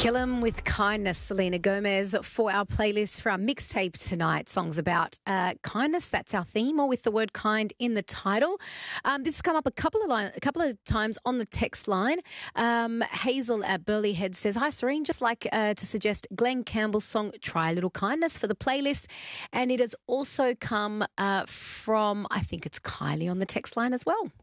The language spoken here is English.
Kill 'em with kindness, Selena Gomez, for our playlist for our mixtape tonight. Songs about kindness, that's our theme, or with the word kind in the title. This has come up a couple of times on the text line. Hazel at Burley Head says, "Hi, Serene, just like to suggest Glenn Campbell's song Try a Little Kindness for the playlist." And it has also come from, I think it's Kylie on the text line as well.